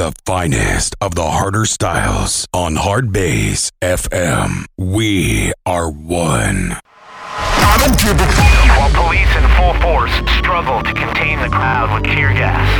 The finest of the harder styles on Hard Bass FM. We are one. While police in full force struggle to contain the crowd with tear gas,